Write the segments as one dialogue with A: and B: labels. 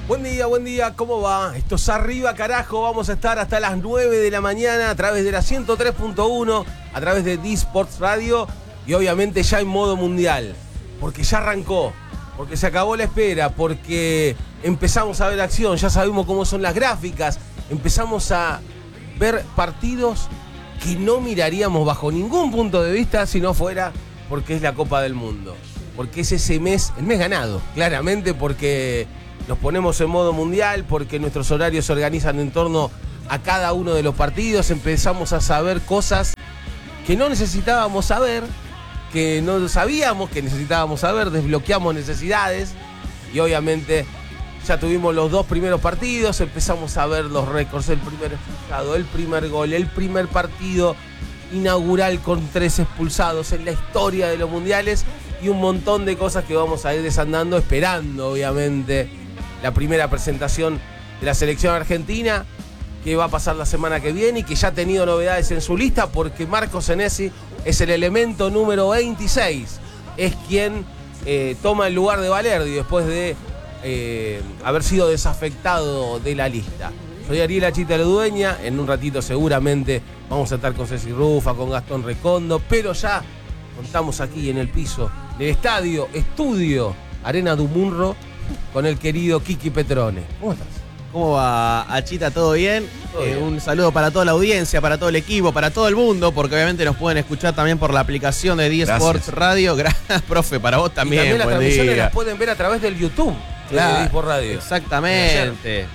A: Buen día, ¿cómo va? Esto es Arriba, carajo. Vamos a estar hasta las 9 de la mañana a través de la 103.1, a través de D-Sports Radio y obviamente ya en modo mundial. Porque ya arrancó, porque se acabó la espera, porque empezamos a ver acción, ya sabemos cómo son las gráficas, empezamos a ver partidos que no miraríamos bajo ningún punto de vista si no fuera porque es la Copa del Mundo. Porque es ese mes, el mes ganado, claramente, porque nos ponemos en modo mundial, porque nuestros horarios se organizan en torno a cada uno de los partidos, empezamos a saber cosas que no necesitábamos saber, que no sabíamos que necesitábamos saber, desbloqueamos necesidades y obviamente ya tuvimos los dos primeros partidos, empezamos a ver los récords, el primer expulsado, el primer gol, el primer partido inaugural con 3 expulsados en la historia de los mundiales y un montón de cosas que vamos a ir desandando, esperando obviamente la primera presentación de la selección argentina, que va a pasar la semana que viene y que ya ha tenido novedades en su lista porque Marco Senesi es el elemento número 26. Es quien toma el lugar de Valerdi después de haber sido desafectado de la lista. Soy Ariel Achita Ludueña, en un ratito seguramente vamos a estar con Ceci Rufa, con Gastón Recondo, pero ya contamos aquí en el piso del estadio, estudio Arena Dumunro, con el querido Kiki Petrone. ¿Cómo estás?
B: ¿Cómo va, Achita? ¿Todo bien? Un saludo para toda la audiencia, para todo el equipo, para todo el mundo, porque obviamente nos pueden escuchar también por la aplicación de D-Sports Radio. Gracias, profe, para vos también.
A: Y también las transmisiones las pueden ver a través del YouTube de D-Sports Radio.
B: Exactamente.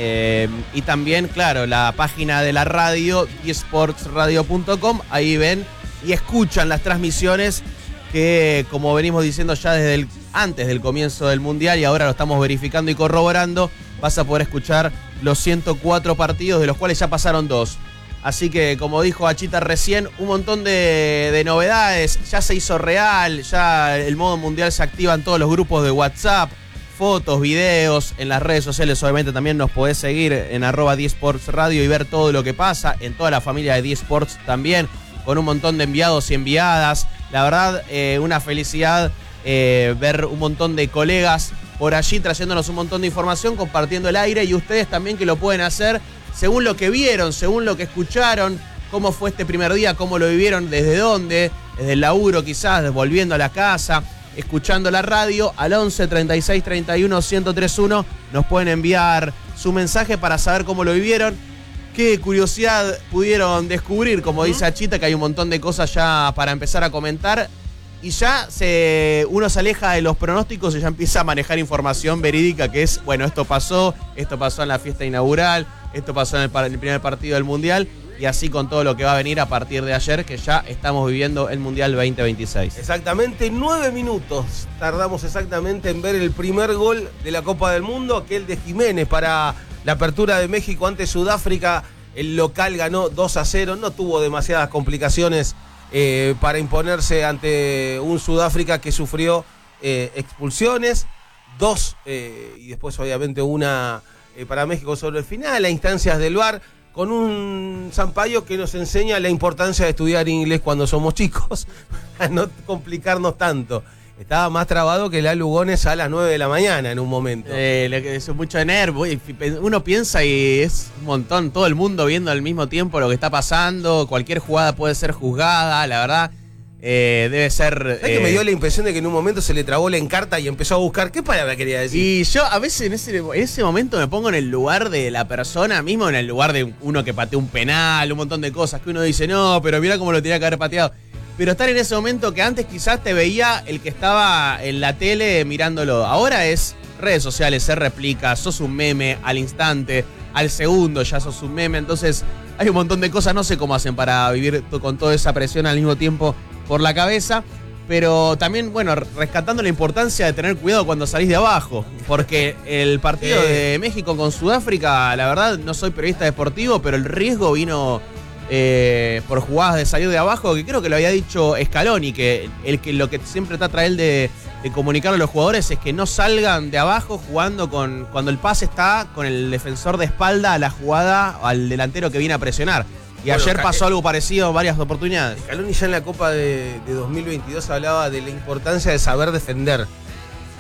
B: Y también, claro, la página de la radio, dsportsradio.com, ahí ven y escuchan las transmisiones que, como venimos diciendo ya desde antes del comienzo del Mundial y ahora lo estamos verificando y corroborando, vas a poder escuchar los 104 partidos, de los cuales ya pasaron 2. Así que, como dijo Achita recién, un montón de novedades, ya se hizo real, ya el modo mundial se activa en todos los grupos de WhatsApp, fotos, videos, en las redes sociales obviamente también nos podés seguir en @dsportsradio y ver todo lo que pasa, en toda la familia de D-Sports también, con un montón de enviados y enviadas. La verdad, una felicidad ver un montón de colegas por allí trayéndonos un montón de información, compartiendo el aire y ustedes también que lo pueden hacer según lo que vieron, según lo que escucharon, cómo fue este primer día, cómo lo vivieron, desde dónde, desde el laburo quizás, volviendo a la casa, escuchando la radio, al 11 36 31 1031 nos pueden enviar su mensaje para saber cómo lo vivieron. Qué curiosidad pudieron descubrir, como dice Achita, que hay un montón de cosas ya para empezar a comentar. Y ya uno se aleja de los pronósticos y ya empieza a manejar información verídica, que es, bueno, esto pasó en la fiesta inaugural, esto pasó en el primer partido del Mundial, y así con todo lo que va a venir a partir de ayer, que ya estamos viviendo el Mundial 2026.
A: Exactamente 9 minutos tardamos exactamente en ver el primer gol de la Copa del Mundo, aquel de Jiménez para la apertura de México ante Sudáfrica. El local ganó 2-0, no tuvo demasiadas complicaciones para imponerse ante un Sudáfrica que sufrió expulsiones, 2 y después obviamente una para México sobre el final, a instancias del VAR, con un Sampaio que nos enseña la importancia de estudiar inglés cuando somos chicos, a no complicarnos tanto. Estaba más trabado que la Lugones a las 9 de la mañana en un momento.
B: Es mucho de nervo. Uno piensa y es un montón. Todo el mundo viendo al mismo tiempo lo que está pasando. Cualquier jugada puede ser juzgada. La verdad, debe ser...
A: ¿Sabes que me dio la impresión de que en un momento se le trabó la encarta y empezó a buscar qué palabra quería decir?
B: Y yo a veces en ese momento me pongo en el lugar de la persona mismo, en el lugar de uno que pateó un penal, un montón de cosas que uno dice, no, pero mira cómo lo tenía que haber pateado. Pero estar en ese momento que antes quizás te veía el que estaba en la tele mirándolo. Ahora es redes sociales, se replica, sos un meme al instante, al segundo ya sos un meme. Entonces hay un montón de cosas, no sé cómo hacen para vivir con toda esa presión al mismo tiempo por la cabeza. Pero también, bueno, rescatando la importancia de tener cuidado cuando salís de abajo. Porque el partido de México con Sudáfrica, la verdad, no soy periodista deportivo, pero el riesgo vino... por jugadas de salir de abajo, que creo que lo había dicho Scaloni, que lo que siempre trata él de comunicar a los jugadores es que no salgan de abajo jugando cuando el pase está con el defensor de espalda a la jugada, al delantero que viene a presionar. Y bueno, ayer pasó algo parecido en varias oportunidades.
A: Scaloni ya en la Copa de 2022 hablaba de la importancia de saber defender.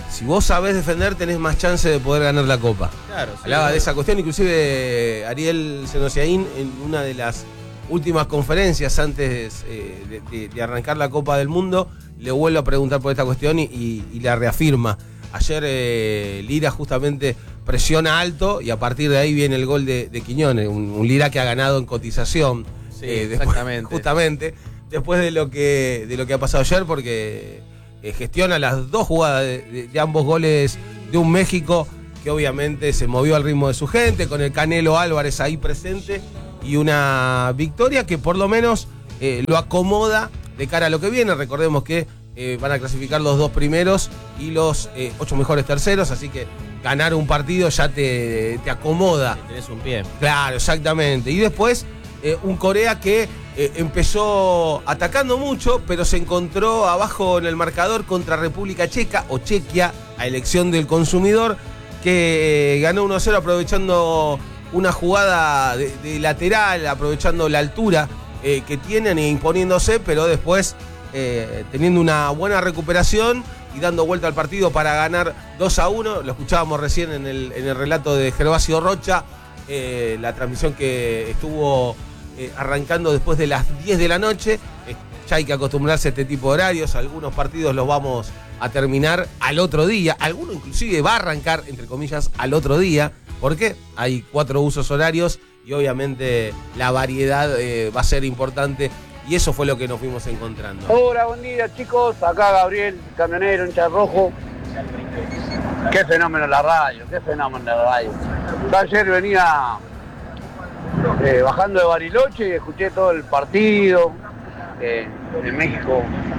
A: si vos sabés defender, tenés más chance de poder ganar la Copa.
B: Claro, sí,
A: Hablaba de esa cuestión, inclusive Ariel Senosiaín en una de las últimas conferencias antes de arrancar la Copa del Mundo, le vuelvo a preguntar por esta cuestión y la reafirma. Ayer Lira justamente presiona alto y a partir de ahí viene el gol de Quiñones, un Lira que ha ganado en cotización.
B: Sí,
A: exactamente. Justamente después de lo que ha pasado ayer, porque gestiona las dos jugadas de ambos goles de un México que obviamente se movió al ritmo de su gente, con el Canelo Álvarez ahí presente, y una victoria que por lo menos lo acomoda de cara a lo que viene. Recordemos que van a clasificar los 2 primeros y los 8 mejores terceros, así que ganar un partido ya te acomoda.
B: Tenés un pie.
A: Claro, exactamente. Y después un Corea que empezó atacando mucho, pero se encontró abajo en el marcador contra República Checa o Chequia, a elección del consumidor, que ganó 1-0 aprovechando una jugada de lateral, aprovechando la altura que tienen e imponiéndose, pero después teniendo una buena recuperación y dando vuelta al partido para ganar 2-1. Lo escuchábamos recién en el relato de Gervasio Rocha, la transmisión que estuvo arrancando después de las 10 de la noche. Ya hay que acostumbrarse a este tipo de horarios. Algunos partidos los vamos a terminar al otro día. Alguno inclusive va a arrancar, entre comillas, al otro día. Porque hay 4 usos horarios y obviamente la variedad va a ser importante. Y eso fue lo que nos fuimos encontrando.
C: Hola, buen día chicos. Acá Gabriel, camionero, hincha rojo. Qué fenómeno la radio, qué fenómeno la radio. Yo ayer venía bajando de Bariloche y escuché todo el partido de México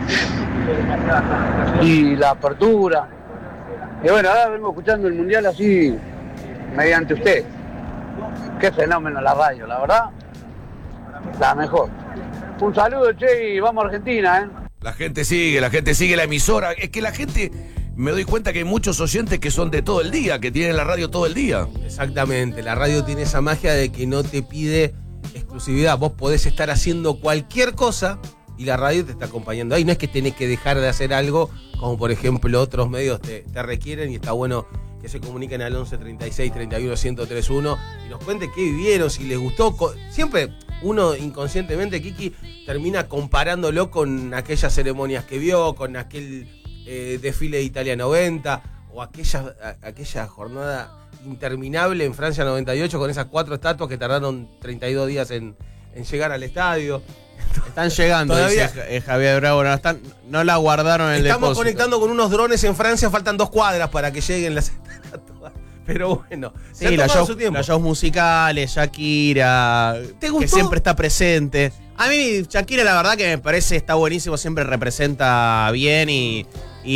C: y la apertura. Y bueno, ahora vengo escuchando el mundial así mediante usted. Qué fenómeno la radio, la verdad, la mejor. Un saludo, che, y vamos a Argentina, ¿eh?
D: La gente sigue la emisora. Es que la gente, me doy cuenta que hay muchos oyentes que son de todo el día, que tienen la radio todo el día.
A: Exactamente, la radio tiene esa magia de que no te pide exclusividad. Vos podés estar haciendo cualquier cosa y la radio te está acompañando ahí. No es que tenés que dejar de hacer algo, como por ejemplo otros medios te requieren, y está bueno que se comuniquen al 11 36 31 1031 y nos cuenten qué vivieron, si les gustó. Siempre uno inconscientemente, Kiki, termina comparándolo con aquellas ceremonias que vio, con aquel desfile de Italia 90 o aquella jornada interminable en Francia 98 con esas 4 estatuas que tardaron 32 días en llegar al estadio.
B: Están llegando,
A: todavía,
B: dice Javier Bravo, no la guardaron en el depósito.
A: Estamos conectando con unos drones en Francia, faltan 2 cuadras para que lleguen las estatuas. Pero bueno,
B: sí, los shows musicales, Shakira,
A: ¿te gustó?
B: Que siempre está presente. A mí Shakira la verdad que me parece está buenísimo, siempre representa bien y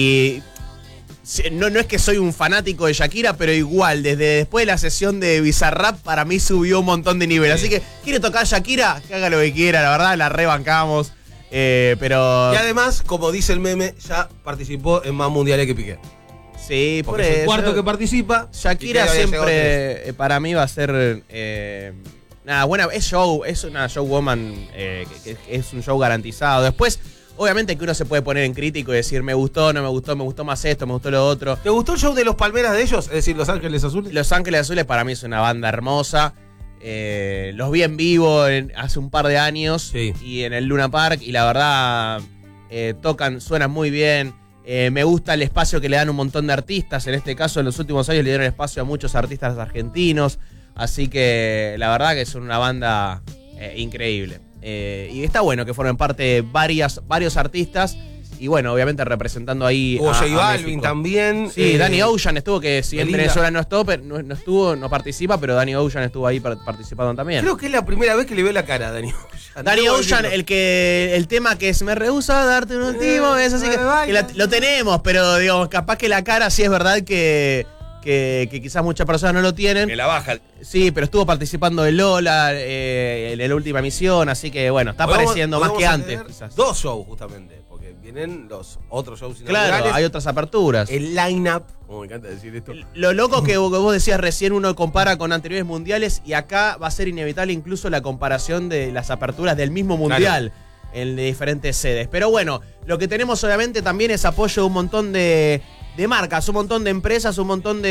B: no es que soy un fanático de Shakira, pero igual, desde después de la sesión de Bizarrap, para mí subió un montón de nivel. Sí. Así que, ¿quiere tocar Shakira? Que haga lo que quiera, la verdad, la rebancamos. Pero...
A: Y además, como dice el meme, ya participó en más mundiales que Piqué.
B: Sí,
A: porque es el cuarto que participa.
B: Shakira siempre, para mí, va a ser... nada, buena, es una showwoman, que es un show garantizado. Después... Obviamente que uno se puede poner en crítico y decir me gustó, no me gustó más esto, me gustó lo otro.
A: ¿Te gustó el show de los Palmeras de ellos? Es decir, Los Ángeles Azules.
B: Los Ángeles Azules para mí es una banda hermosa. Los vi en vivo hace un par de años, sí, y en el Luna Park, y la verdad suenan muy bien. Me gusta el espacio que le dan un montón de artistas. En este caso, en los últimos años le dieron espacio a muchos artistas argentinos. Así que la verdad que son una banda increíble. Y está bueno que formen parte varios artistas. Y bueno, obviamente representando ahí
A: Hubo J Balvin
B: México
A: también.
B: Sí, Danny Ocean estuvo, que si en Venezuela no participa, pero Danny Ocean estuvo ahí participando también.
A: Creo que es la primera vez que le veo la cara a Danny Ocean.
B: Danny Ocean, el tema que es me rehúso a darte un último, es así que lo tenemos, pero digamos, capaz que la cara sí es verdad que quizás muchas personas no lo tienen.
D: Que la baja.
B: Sí, pero estuvo participando de Lola en la última emisión, así que bueno, está apareciendo más que antes. Quizás.
A: 2 shows justamente, porque vienen los otros shows inaugurales.
B: Claro, hay otras aperturas.
A: El line-up, como me encanta decir esto.
B: Lo loco que vos decías recién, uno compara con anteriores mundiales, y acá va a ser inevitable incluso la comparación de las aperturas del mismo mundial. Claro. En diferentes sedes. Pero bueno, lo que tenemos obviamente también es apoyo de un montón de marcas, un montón de empresas, un montón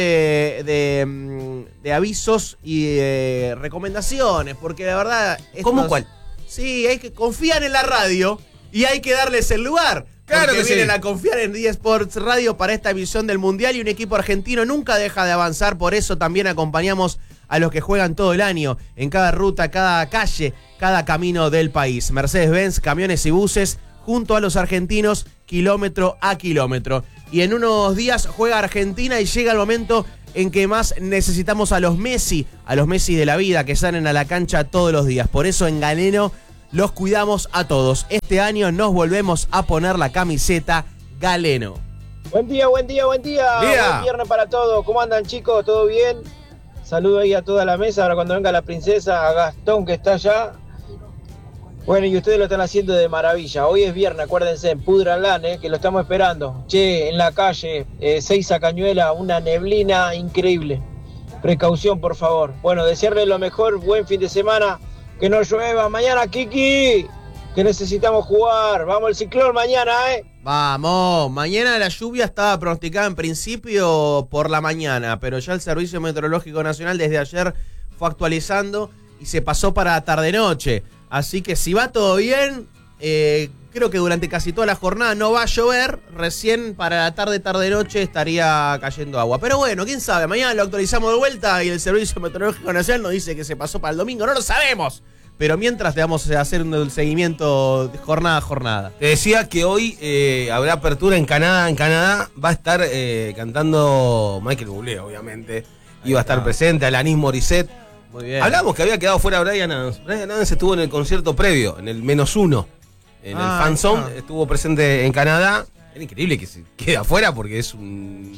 B: de avisos y recomendaciones, porque la verdad...
A: ¿Cómo cuál?
B: Sí, hay que confiar en la radio y hay que darles el lugar.
A: Claro
B: porque
A: que
B: vienen
A: sí.
B: a confiar en eSports Radio para esta emisión del Mundial y un equipo argentino nunca deja de avanzar, por eso también acompañamos a los que juegan todo el año, en cada ruta, cada calle, cada camino del país. Mercedes-Benz, camiones y buses, junto a los argentinos, kilómetro a kilómetro. Y en unos días juega Argentina y llega el momento en que más necesitamos a los Messi de la vida, que salen a la cancha todos los días. Por eso en Galeno los cuidamos a todos. Este año nos volvemos a poner la camiseta Galeno.
E: Buen día. Buen viernes para todos. ¿Cómo andan, chicos? ¿Todo bien? Saludo ahí a toda la mesa. Ahora cuando venga la princesa, a Gastón que está allá. Bueno, y ustedes lo están haciendo de maravilla. Hoy es viernes, acuérdense, en Pudranlán, que lo estamos esperando. Che, en la calle, Seiza Cañuela, una neblina increíble. Precaución, por favor. Bueno, desearles lo mejor, buen fin de semana. Que no llueva. Mañana, Kiki, que necesitamos jugar. Vamos el ciclón mañana,
B: Vamos, mañana la lluvia estaba pronosticada en principio por la mañana, pero ya el Servicio Meteorológico Nacional desde ayer fue actualizando y se pasó para tarde-noche. Así que si va todo bien, creo que durante casi toda la jornada no va a llover. Recién para la tarde-noche estaría cayendo agua. Pero bueno, quién sabe, mañana lo actualizamos de vuelta y el Servicio Meteorológico Nacional nos dice que se pasó para el domingo. No lo sabemos. Pero mientras te vamos a hacer un seguimiento de jornada a jornada.
A: Te decía que hoy habrá apertura en Canadá. En Canadá va a estar cantando Michael Bublé, obviamente. Iba a estar presente Alanis Morissette.
B: Muy bien.
A: Hablamos que había quedado fuera Bryan Adams. Bryan Adams estuvo en el concierto previo, en el -1. En el Fan Zone estuvo presente en Canadá. Era increíble que se quede afuera porque es un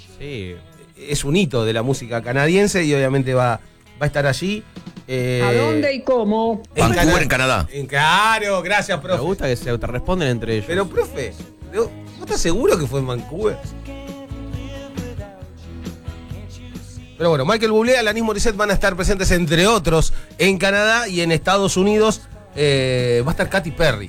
A: hito de la música canadiense y obviamente va a estar allí.
F: ¿A dónde y cómo?
D: Vancouver, en Canadá.
A: Claro, gracias, profe.
B: Me gusta que se responden entre ellos.
A: Pero, profe, ¿vos estás seguro que fue en Vancouver? Pero bueno, Michael Bublé y Alanis Morissette van a estar presentes, entre otros, en Canadá y en Estados Unidos. Va a estar Katy Perry.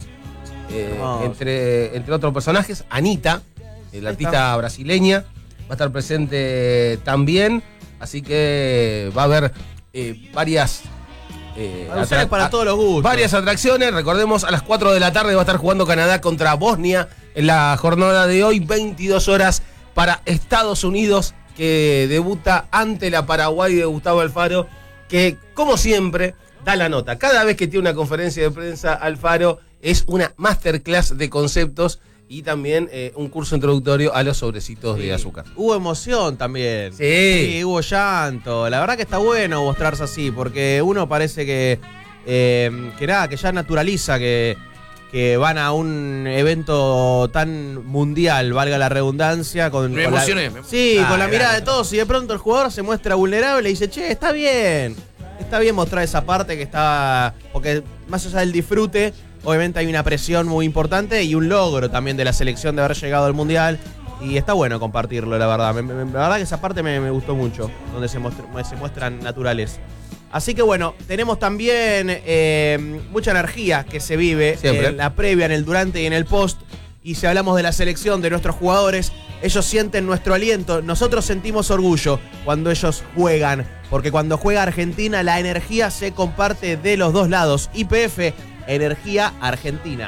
A: Entre otros personajes, Anitta, la artista brasileña, va a estar presente también. Así que va a haber varias
B: para todos los gustos.
A: Varias atracciones. Recordemos, a las 4 de la tarde va a estar jugando Canadá contra Bosnia en la jornada de hoy. 22 horas para Estados Unidos, que debuta ante la Paraguay de Gustavo Alfaro, que, como siempre, da la nota. Cada vez que tiene una conferencia de prensa, Alfaro es una masterclass de conceptos y también un curso introductorio a los sobrecitos de azúcar.
B: Hubo emoción también.
A: Sí,
B: hubo llanto. La verdad que está bueno mostrarse así, porque uno parece que ya naturaliza que van a un evento tan mundial, valga la redundancia.
D: Me emocioné.
B: Con la mirada de todos, y de pronto el jugador se muestra vulnerable y dice, che, está bien mostrar esa parte que está... Porque más allá del disfrute, obviamente hay una presión muy importante y un logro también de la selección de haber llegado al Mundial. Y está bueno compartirlo, la verdad. La verdad que esa parte me gustó mucho, donde se muestran naturales. Así que bueno, tenemos también mucha energía que se vive
A: siempre
B: en la previa, en el durante y en el post. Y si hablamos de la selección, de nuestros jugadores, ellos sienten nuestro aliento. Nosotros sentimos orgullo cuando ellos juegan, porque cuando juega Argentina la energía se comparte de los dos lados. YPF, Energía Argentina.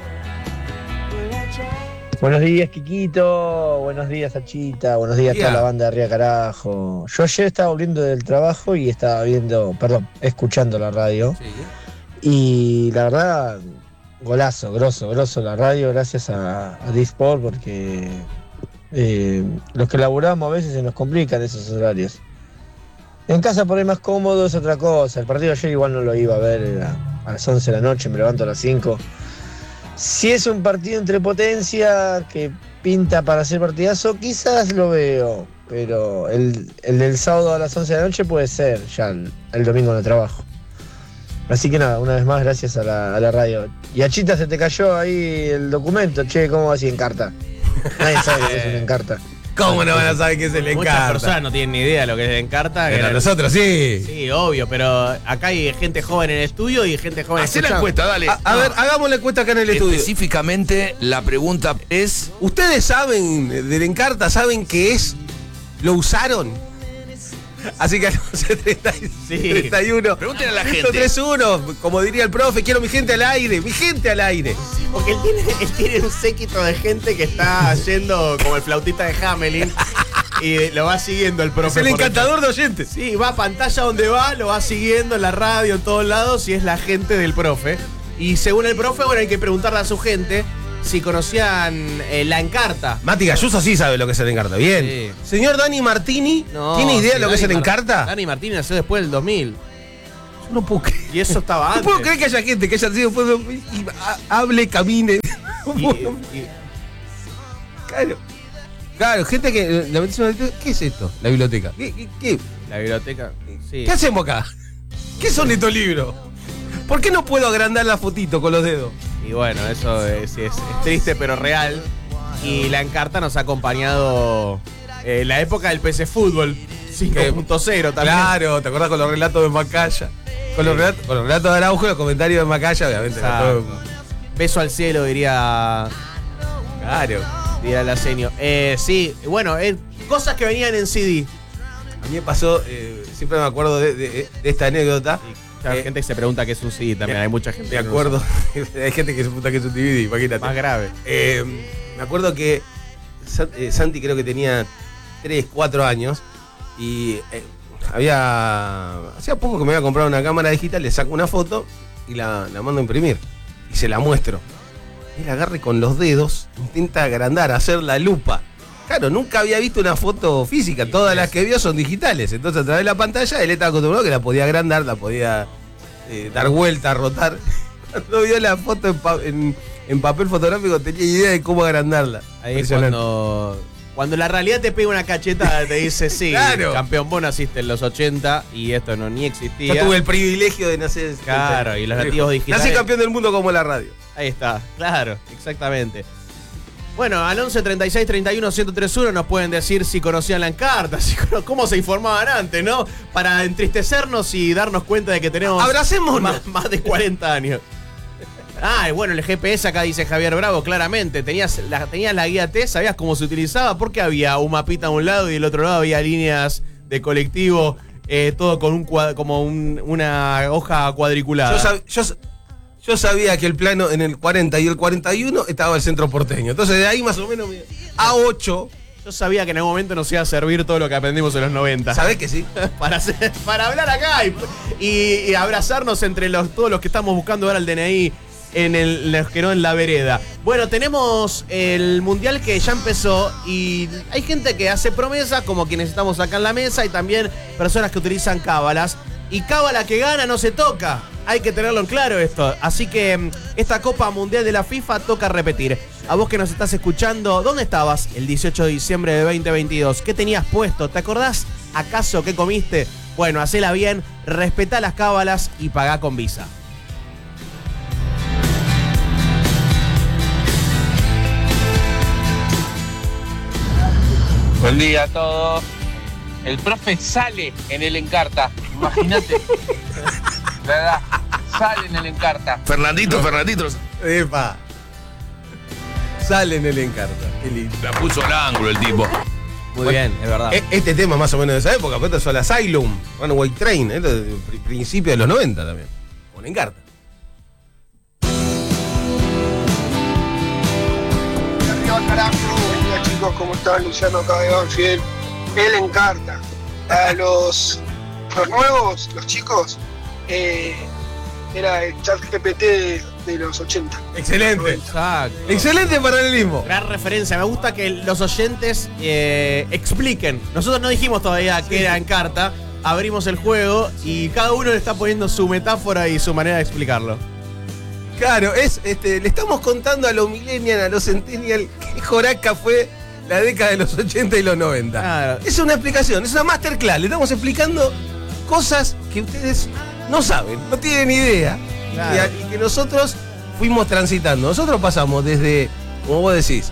E: Buenos días, Quiquito. Buenos días, Achita. Buenos días a toda la banda de Arriba Carajo. Yo ayer estaba volviendo del trabajo y estaba escuchando la radio.
A: Sí.
E: Y la verdad, golazo, grosso la radio, gracias a D-Sport, porque los que laburamos a veces se nos complican esos horarios. En casa por ahí más cómodo es otra cosa. El partido ayer igual no lo iba a ver a las 11 de la noche, me levanto a las 5. Si es un partido entre potencia que pinta para hacer partidazo, quizás lo veo, pero el del sábado a las 11 de la noche puede ser, ya el domingo no trabajo. Así que nada, una vez más gracias a la radio. Y a Chita se te cayó ahí el documento, che, ¿cómo va así en carta? Nadie sabe lo que es una encarta.
A: ¿Cómo no van a saber qué es el
B: Muchas
A: Encarta?
B: personas no tienen ni idea de lo que es el Encarta.
A: Pero nosotros sí.
B: Sí, obvio, pero acá hay gente joven en el estudio y gente joven
D: Hacé la
B: escuchando.
D: encuesta, dale.
A: A ver, hagamos la encuesta acá en el estudio.
D: Específicamente, la pregunta es...
A: ¿Ustedes saben del Encarta? ¿Saben qué es? ¿Lo usaron? Así que al 11:31.
D: Pregúntenle a la gente.
A: 131, como diría el profe, quiero mi gente al aire, mi gente al aire.
B: Porque él tiene un séquito de gente que está yendo como el flautista de Hamelin y lo va siguiendo el profe.
A: Es el
B: por
A: encantador de oyentes.
B: Sí, va a pantalla donde va, lo va siguiendo en la radio, en todos lados, y es la gente del profe. Y según el profe, bueno, hay que preguntarle a su gente si conocían la Encarta.
A: Mati Galluso sí sabe lo que es el Encarta, bien.
B: Sí.
A: Señor Dani Martini,
B: No,
A: ¿tiene idea
B: sí,
A: de lo que es el
B: Dani
A: Encarta?
B: Dani Martínez nació después del 2000.
A: Yo no puedo creer.
B: Y eso estaba
A: No
B: antes.
A: puedo creer que haya gente que haya nacido después de... y hable, camine.
B: Y-
A: Claro, gente que... ¿Qué es esto? La biblioteca. ¿Qué?
B: la biblioteca, sí.
A: ¿Qué hacemos acá? ¿Qué son estos libros? ¿Por qué no puedo agrandar la fotito con los dedos?
B: Y bueno, eso es triste pero real. Y la Encarta nos ha acompañado la época del PC Fútbol 5.0 también.
A: Claro, ¿te acordás con los relatos de Macaya? Con los relatos de Araujo y los comentarios de Macaya, obviamente.
B: Exacto. Beso al cielo, diría la seño. Sí, bueno, cosas que venían en CD.
A: A mí me pasó, siempre me acuerdo de esta anécdota.
B: Hay gente que se pregunta qué es un CD también, hay mucha gente.
A: Me
B: que no
A: acuerdo, hay gente que se pregunta qué es un DVD, imagínate.
B: sabe. Más grave.
A: Me acuerdo que Santi creo que tenía 3, 4 años y hacía poco que me había comprado una cámara digital, le saco una foto y la mando a imprimir y se la muestro. Él agarra y con los dedos intenta agrandar, hacer la lupa. Claro, nunca había visto una foto física, todas las que vio son digitales. Entonces a través de la pantalla él estaba acostumbrado que la podía agrandar, la podía dar vuelta, rotar. Cuando vio la foto en papel fotográfico tenía idea de cómo agrandarla.
B: Ahí es cuando la realidad te pega una cachetada, te dice, sí,
A: Claro.
B: campeón, vos naciste en los 80 y esto ni existía.
A: Yo tuve el privilegio de nacer.
B: Claro, y los nativos digitales.
A: Nací campeón del mundo como la radio.
B: Ahí está, claro, exactamente. Bueno, al 11 36 31 1031 nos pueden decir si conocían la Encarta, cómo se informaban antes, ¿no? Para entristecernos y darnos cuenta de que tenemos
A: Abracémonos.
B: más de 40 años. Ah, y bueno, el GPS acá dice Javier Bravo, claramente. Tenías la guía T, sabías cómo se utilizaba, porque había un mapita a un lado y del otro lado había líneas de colectivo, todo con una hoja cuadriculada.
A: Yo sabía que el plano en el 40 y el 41 estaba el centro porteño. Entonces de ahí más o menos A8.
B: Yo sabía que en algún momento nos iba a servir todo lo que aprendimos en los 90.
A: ¿Sabés que sí?
B: para hablar acá y abrazarnos entre todos los que estamos buscando ahora el DNI los que no en la vereda. Bueno, tenemos el mundial que ya empezó y hay gente que hace promesas, como quienes estamos acá en la mesa, y también personas que utilizan cábalas. Y cábala que gana no se toca. Hay que tenerlo en claro esto. Así que esta Copa Mundial de la FIFA toca repetir. A vos que nos estás escuchando, ¿dónde estabas el 18 de diciembre de 2022? ¿Qué tenías puesto? ¿Te acordás acaso qué comiste? Bueno, hacela bien, respetá las cábalas y pagá con Visa.
G: Buen día a todos. El profe sale en el Encarta. Imagínate. ¿Verdad? Sale en el Encarta.
D: Fernandito.
A: Epa. Sale en el Encarta. Qué lindo.
D: La puso al ángulo el tipo.
B: Muy bien, es verdad.
A: Este tema más o menos de esa época, pero esto es el Asylum, Runaway Train, esto es de principio de los 90 también. Con Encarta.
H: Arriba carajo, buen día chicos, ¿cómo están? Luciano acá de Banfield. Él Encarta. A los nuevos, los chicos, era el chat GPT de los 80.
A: Excelente.
B: Exacto.
A: Excelente paralelismo.
B: Gran referencia. Me gusta que los oyentes expliquen. Nosotros no dijimos todavía qué era Encarta. Abrimos el juego y cada uno le está poniendo su metáfora y su manera de explicarlo.
A: Claro, le estamos contando a los millennials, a los centennials, que Joraca fue la década de los 80 y los 90.
B: Claro.
A: Es una explicación, es una masterclass. Le estamos explicando cosas que ustedes no saben, no tienen idea.
B: Claro.
A: Y que nosotros fuimos transitando. Nosotros pasamos desde, como vos decís,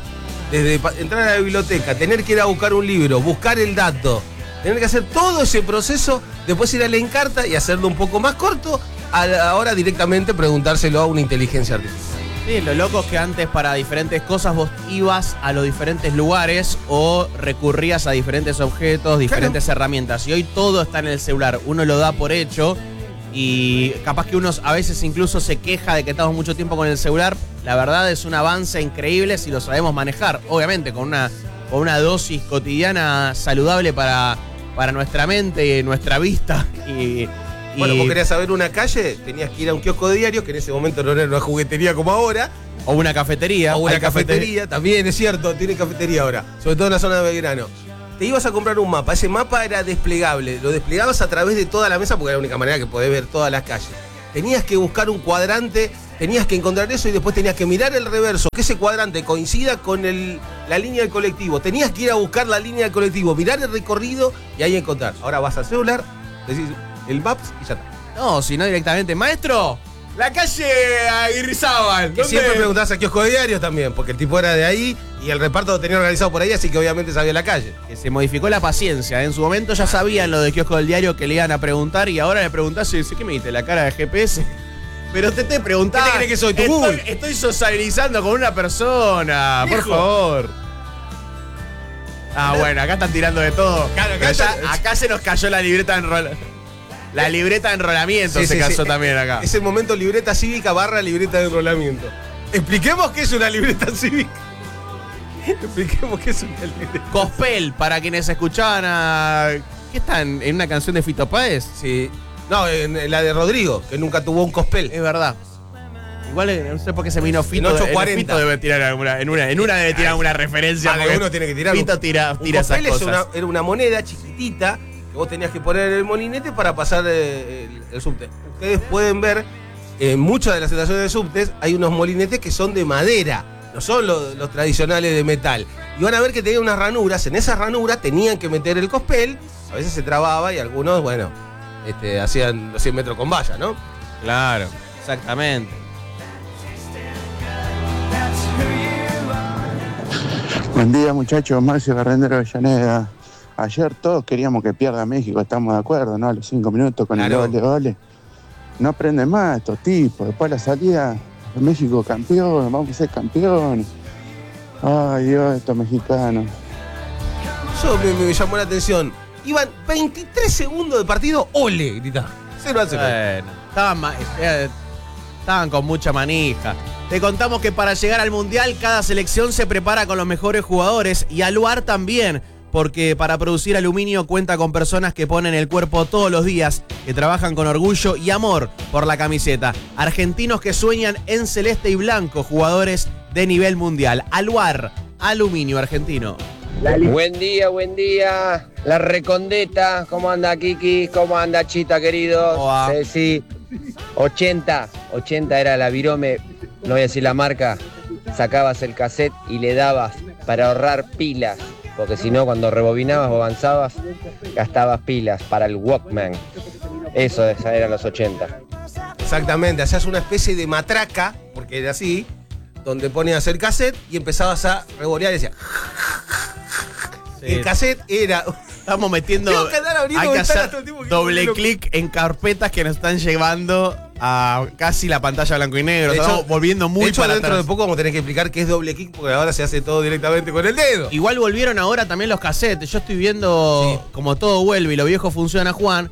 A: desde entrar a la biblioteca, tener que ir a buscar un libro, buscar el dato, tener que hacer todo ese proceso, después ir a la Encarta y hacerlo un poco más corto, ahora directamente preguntárselo a una inteligencia artificial.
B: Sí, lo loco es que antes para diferentes cosas vos ibas a los diferentes lugares o recurrías a diferentes objetos, diferentes herramientas. Y hoy todo está en el celular. Uno lo da por hecho y capaz que uno a veces incluso se queja de que estamos mucho tiempo con el celular. La verdad es un avance increíble si lo sabemos manejar. Obviamente con una dosis cotidiana saludable para nuestra mente y nuestra vista.
A: Bueno, vos querías saber una calle, tenías que ir a un kiosco de diario, que en ese momento no era una juguetería como ahora.
B: O una cafetería.
A: O una cafetería, también es cierto, tiene cafetería ahora, sobre todo en la zona de Belgrano. Te ibas a comprar un mapa, ese mapa era desplegable, lo desplegabas a través de toda la mesa porque era la única manera que podés ver todas las calles. Tenías que buscar un cuadrante, tenías que encontrar eso y después tenías que mirar el reverso, que ese cuadrante coincida con la línea del colectivo. Tenías que ir a buscar la línea del colectivo, mirar el recorrido y ahí encontrar. Ahora vas al celular, decís el Maps y ya está.
B: No, sino directamente, maestro, la calle Aguirrizábal.
A: Que siempre preguntabas al kiosco de diarios también, porque el tipo era de ahí y el reparto lo tenía organizado por ahí, así que obviamente sabía la calle.
B: Que se modificó la paciencia. En su momento ya sabían lo del kiosco del diario que le iban a preguntar y ahora le preguntás y dice, ¿qué me diste? ¿La cara de GPS? Pero te preguntás.
A: ¿Qué te crees que soy, tu Google?
B: Estoy socializando con una persona, por favor. Ah, bueno, acá están tirando de todo.
A: Claro,
B: acá se nos cayó la libreta de La libreta de enrolamiento se casó también acá.
A: Es el momento libreta cívica / libreta de enrolamiento. Expliquemos qué es una libreta cívica. Expliquemos qué es una libreta.
B: Cospel, para quienes escuchaban a... ¿Qué están? ¿En una canción de Fito Páez?
A: Sí. No, en la de Rodrigo, que nunca tuvo un cospel.
B: Es verdad. Igual no sé por qué se vino Fito.
A: En 840.
B: Fito debe tirar alguna, en una debe tirar alguna referencia.
A: Uno tiene que tirar.
B: Fito tira esas cosas.
A: Era una moneda chiquitita que vos tenías que poner en el molinete para pasar el subte. Ustedes pueden ver en muchas de las estaciones de subtes hay unos molinetes que son de madera, no son los tradicionales de metal. Y van a ver que tenían unas ranuras. En esas ranuras tenían que meter el cospel. A veces se trababa y algunos, bueno, hacían los 100 metros con valla, ¿no?
B: Claro, exactamente.
I: Buen día, muchachos. Marcio Garrendero de Avellaneda. Ayer todos queríamos que pierda México, estamos de acuerdo, ¿no? A los 5 minutos con el gol de goles. No aprenden más estos tipos. Después de la salida, México campeón, vamos a ser campeones. Ay, Dios, estos mexicanos.
A: Eso me llamó la atención. Iban 23 segundos de partido, ¡ole! Gritaba. 0-0.
B: Bueno, estaban con mucha manija. Te contamos que para llegar al Mundial cada selección se prepara con los mejores jugadores y Aluar también, porque para producir aluminio cuenta con personas que ponen el cuerpo todos los días, que trabajan con orgullo y amor por la camiseta. Argentinos que sueñan en celeste y blanco, jugadores de nivel mundial. Aluar, aluminio argentino.
J: Buen día. La Recondeta, ¿cómo anda Kiki? ¿Cómo anda Chita, querido? Sí, 80 era la Virome, no voy a decir la marca, sacabas el cassette y le dabas para ahorrar pilas, porque si no cuando rebobinabas o avanzabas, gastabas pilas para el Walkman. Eso eran los 80.
A: Exactamente, hacías una especie de matraca, porque era así, donde ponías el cassette y empezabas a revolear y decía... Sí. El cassette era...
B: Estamos metiendo... Hay que hacer doble clic en carpetas que nos están llevando a casi la pantalla blanco y negro. Estamos volviendo muy para
A: dentro
B: atrás.
A: De poco vamos a tener que explicar qué es doble clic, porque ahora se hace todo directamente con el dedo.
B: Igual volvieron ahora también los cassettes. Yo estoy viendo como todo vuelve y lo viejo funciona, Juan.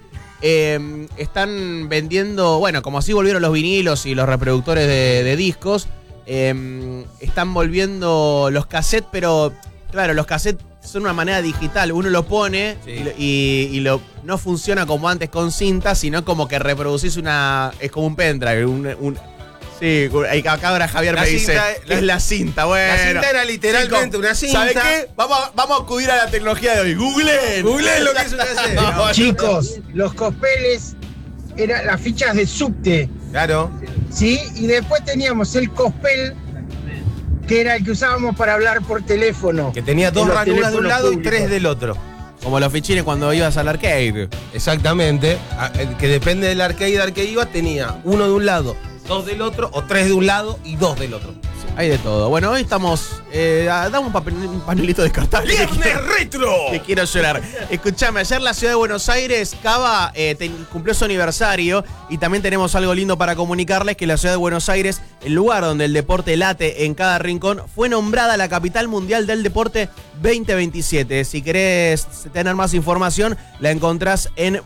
B: Están vendiendo... Bueno, como así volvieron los vinilos y los reproductores de discos. Están volviendo los cassettes, pero... Claro, los cassettes son una manera digital. Uno lo pone y no funciona como antes con cinta, sino como que reproducís una... Es como un pendrive. Sí, acá ahora Javier me dice es la cinta. Bueno,
A: la cinta era literalmente una cinta.
B: ¿Sabes qué? Vamos a acudir a la tecnología de hoy. Googleen
A: lo que es una cassette.
F: Chicos, los cospeles eran las fichas de subte.
A: Claro.
F: Sí, y después teníamos el cospel, que era el que usábamos para hablar por teléfono.
A: Que tenía 2 ranuras de un lado públicos. Y 3 del otro.
B: Como los fichines cuando ibas al arcade.
A: Exactamente. Que depende del arcade al que ibas, tenía 1 de un lado, 2 del otro, o 3 de un lado y 2 del otro.
B: Sí. Hay de todo. Bueno, hoy estamos. Damos un panelito descartable.
A: ¡Viernes retro!
B: Que quiero llorar. Escuchame, ayer la ciudad de Buenos Aires, Cava, cumplió su aniversario. Y también tenemos algo lindo para comunicarles: que la ciudad de Buenos Aires, el lugar donde el deporte late en cada rincón, fue nombrada la capital mundial del deporte 2027. Si querés tener más información, la encontrás en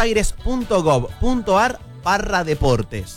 B: buenosaires.gov.ar/deportes.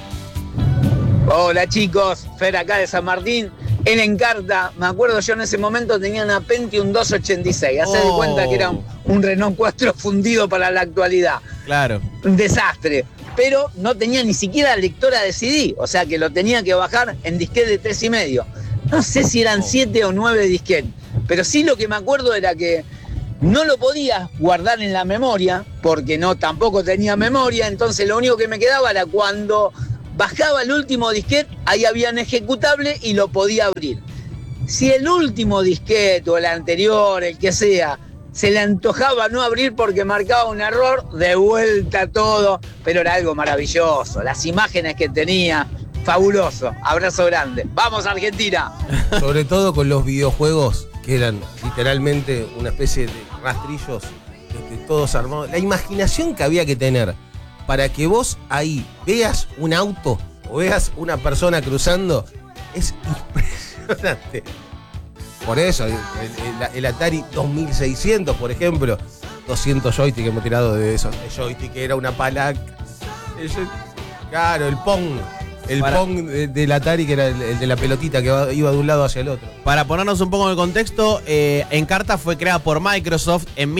K: Hola chicos, Fer acá de San Martín. En Encarta, me acuerdo yo en ese momento tenía una Pentium 286. Hacé de cuenta que era un Renault 4 fundido para la actualidad.
B: Claro.
K: Un desastre. Pero no tenía ni siquiera lectora de CD. O sea que lo tenía que bajar en disquete de 3,5. No sé si eran 7 o 9 disquetes. Pero sí lo que me acuerdo era que no lo podía guardar en la memoria, porque tampoco tenía memoria. Entonces lo único que me quedaba era cuando bajaba el último disquete, ahí había un ejecutable y lo podía abrir. Si el último disquete o el anterior, el que sea, se le antojaba no abrir porque marcaba un error, de vuelta todo, pero era algo maravilloso. Las imágenes que tenía, fabuloso. Abrazo grande. ¡Vamos, Argentina!
A: Sobre todo con los videojuegos, que eran literalmente una especie de rastrillos todos armados. La imaginación que había que tener para que vos ahí veas un auto o veas una persona cruzando es impresionante. Por eso, el Atari 2600, por ejemplo, 200 joystick hemos tirado de esos. El joystick era una palanca. Claro, el Pong. Pong del Atari, que era el de la pelotita que iba de un lado hacia el otro.
B: Para ponernos un poco en el contexto, Encarta fue creada por Microsoft en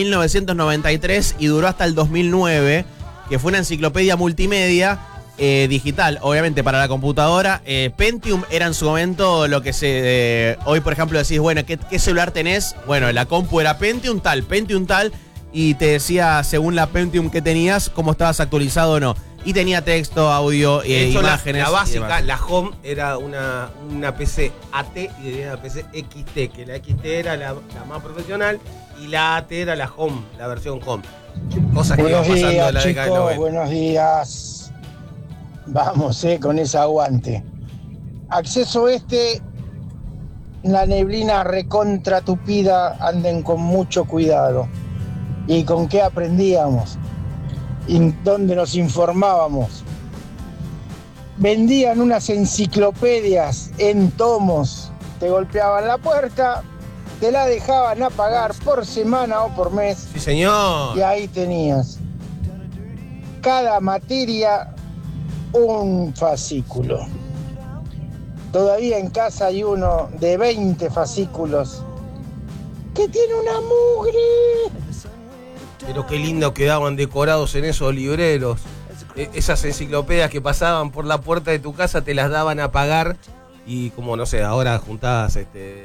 B: 1993 y duró hasta el 2009, que fue una enciclopedia multimedia digital, obviamente para la computadora. Pentium era en su momento lo que hoy, por ejemplo, decís, bueno, ¿qué celular tenés? Bueno, la compu era Pentium tal, y te decía, según la Pentium que tenías, cómo estabas actualizado o no. Y tenía texto, audio, imágenes.
A: La básica, la Home era una PC AT y una PC XT, que la XT era la más profesional y la AT era la Home, la versión Home. Cosas que iban pasando en la década de 90.
F: Buenos días. Vamos, con ese aguante. Acceso la neblina recontra tupida, anden con mucho cuidado. ¿Y con qué aprendíamos? ¿Dónde nos informábamos? Vendían unas enciclopedias en tomos, te golpeaban la puerta, te la dejaban a pagar por semana o por mes.
A: Sí, señor.
F: Y ahí tenías cada materia un fascículo. Todavía en casa hay uno de 20 fascículos que tiene una mugre.
A: Pero qué lindo quedaban decorados en esos libreros. Esas enciclopedias que pasaban por la puerta de tu casa te las daban a pagar. Y como no sé, ahora juntabas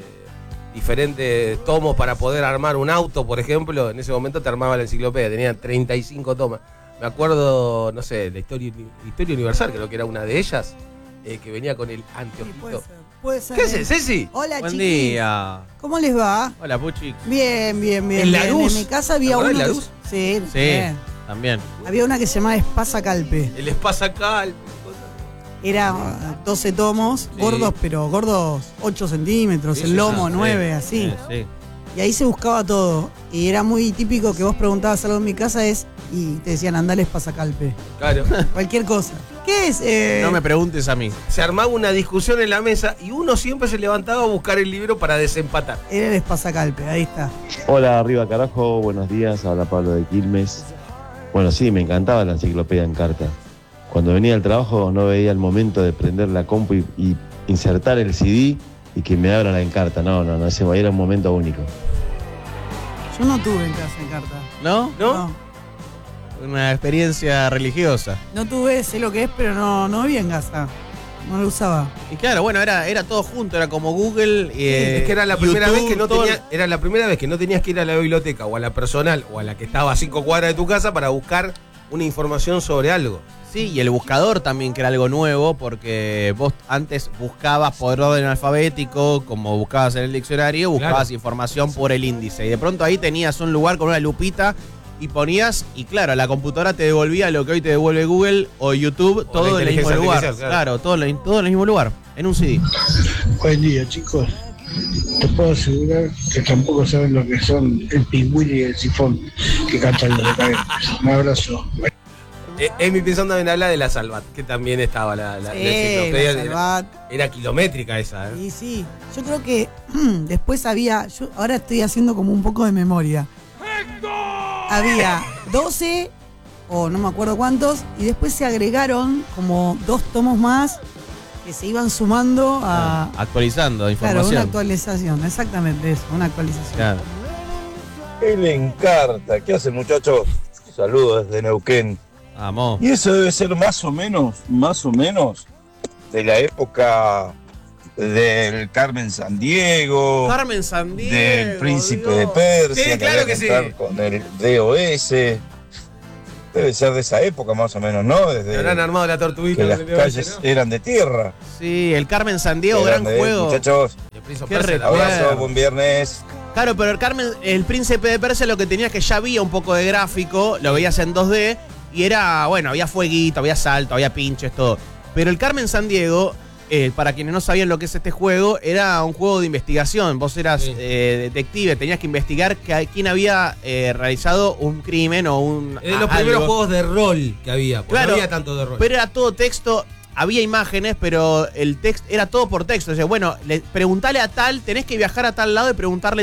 A: diferentes tomos para poder armar un auto, por ejemplo. En ese momento te armaba la enciclopedia, tenían 35 tomas. Me acuerdo, no sé, la historia universal, creo que era una de ellas, que venía con el anteojito.
L: Puede ser.
A: ¿Qué haces, Ceci?
L: Hola,
B: Buen
L: chiquis.
B: día.
L: ¿Cómo les va?
B: Hola, Puchi.
L: Bien.
A: ¿En la luz?
L: En mi casa había
A: ¿Te acordás
L: uno.
A: de la luz?
L: Sí,
B: Sí,
L: bien.
B: también.
L: Había una que se llamaba Espasa Calpe.
A: El Espasacal.
L: Era 12 tomos,
A: Sí.
L: gordos, pero gordos 8 centímetros,
A: Sí,
L: el
A: sí,
L: lomo
A: sí.
L: 9, así.
B: Sí.
L: Y ahí se buscaba todo. Y era muy típico que vos preguntabas algo en mi casa y te decían, andale Espasa Calpe.
A: Claro.
L: Cualquier cosa. ¿Qué es?
B: No me preguntes a mí.
A: Se armaba una discusión en la mesa y uno siempre se levantaba a buscar el libro para desempatar.
L: Era el Espasa Calpe, ahí está.
M: Hola, arriba carajo, buenos días, habla Pablo de Quilmes. Bueno, sí, me encantaba la enciclopedia Encarta. Cuando venía al trabajo no veía el momento de prender la compu y insertar el CD y que me abra la Encarta. No, ese era un momento único.
L: Yo no tuve en casa Encarta.
B: ¿No?
L: No.
B: Una experiencia religiosa.
L: No tuve, sé lo que es, pero no había en casa. No lo usaba.
B: Y claro, bueno, era todo junto, era como Google.
A: Es que era la primera
B: YouTube,
A: vez que no
B: todo
A: era la primera vez que no tenías que ir a la biblioteca o a la personal o a la que estaba a 5 cuadras de tu casa para buscar una información sobre algo.
B: Sí, y el buscador también, que era algo nuevo, porque vos antes buscabas por orden alfabético, como buscabas en el diccionario, buscabas información por el índice. Y de pronto ahí tenías un lugar con una lupita y ponías, y claro, la computadora te devolvía lo que hoy te devuelve Google o YouTube, todo en el mismo lugar. Claro, todo en el mismo lugar, en un CD.
N: Buen día, chicos. Te puedo asegurar que tampoco saben lo que son el pingüino y el sifón que cantan los de cadena. Un abrazo.
A: Emi Pinzón también habla de la Salvat, que también estaba la enciclopedia.
L: La Salvat.
A: Era kilométrica esa, ¿eh?
L: Y sí, yo creo que después yo ahora estoy haciendo como un poco de memoria. Había 12, o no me acuerdo cuántos, y después se agregaron como 2 tomos más que se iban sumando a...
B: Actualizando información.
L: Claro, una actualización, exactamente eso, una actualización.
B: Claro.
O: Él encarta. ¿Qué hace, muchachos? Saludos desde Neuquén.
B: Vamos.
O: Y eso debe ser más o menos, de la época del Carmen Sandiego.
B: Carmen Sandiego.
O: Del Príncipe de Persia.
A: Sí, claro que sí.
O: Con el DOS. Debe ser de esa época más o menos, ¿no? Desde
A: habrán armado la tortuguita.
O: que las calles eran de tierra.
B: Sí, el Carmen Sandiego, gran juego.
O: Muchachos, abrazo, buen viernes.
B: Claro, pero el Príncipe de Persia lo que tenía es que ya había un poco de gráfico, lo veías en 2D, y era, bueno, había fueguito, había salto, había pinches, todo. Pero el Carmen Sandiego, para quienes no sabían lo que es este juego, era un juego de investigación. Vos eras detective, tenías que investigar quién había realizado un crimen o un...
A: Es de los primeros juegos de rol que había, porque
B: claro,
A: no había tanto de rol.
B: Pero era todo texto, había imágenes, pero el texto era todo por texto. O sea, bueno, preguntale a tal, tenés que viajar a tal lado y preguntarle